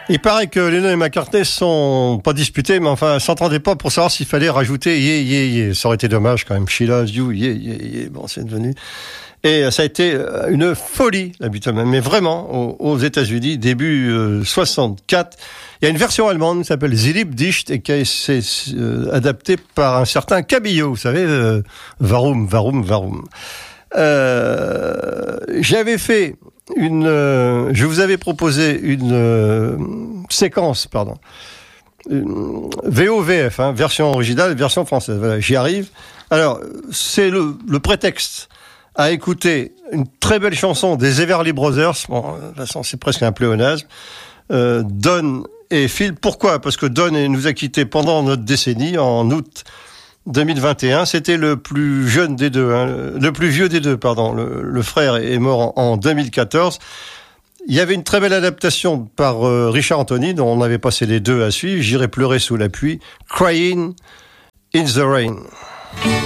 Il paraît que Lennon et McCartney sont pas disputés, mais enfin, s'entendaient pas pour savoir s'il fallait rajouter yeah, yeah, yeah. Ça aurait été dommage quand même. She loves you, yeah, yeah, yeah. Bon, c'est devenu. Et ça a été une folie, la Beatlemania. Mais vraiment, aux États-Unis, début 64. Il y a une version allemande qui s'appelle The Liebdicht et qui a été adaptée par un certain Cabillaud, vous savez, Warum, Warum, Warum. J'avais fait je vous avais proposé une séquence, VOVF, version originale, version française. Voilà, j'y arrive. Alors, c'est le prétexte à écouter une très belle chanson des Everly Brothers. Bon, de toute façon, c'est presque un pléonasme. Don et Phil. Pourquoi ? Parce que Don nous a quittés pendant notre décennie, en août 2021, c'était le plus jeune des deux, le plus vieux des deux, pardon. Le frère est mort en 2014. Il y avait une très belle adaptation par Richard Anthony, dont on avait passé les deux à suivre. J'irai pleurer sous la pluie. Crying in the Rain.